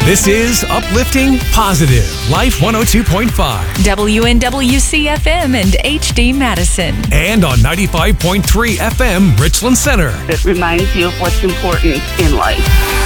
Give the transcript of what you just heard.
This is Uplifting Positive Life 102.5 WNWC FM and HD Madison. and on 95.3 FM Richland Center. That reminds you of what's important in life.